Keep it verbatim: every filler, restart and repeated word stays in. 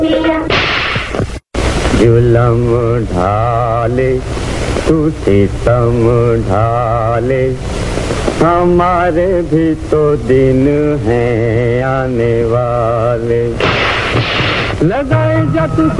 जुलम ढाले तू सितम ढाले, हमारे भी तो दिन हैं आने वाले। लगाए जा तू